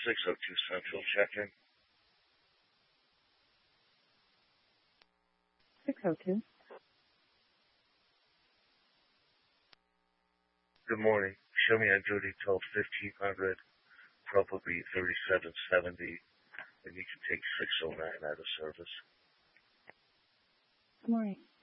602 Central check-in. 602. Good morning. Show me on duty till 1500, probably 3770, and you can take 609 out of service. Good morning.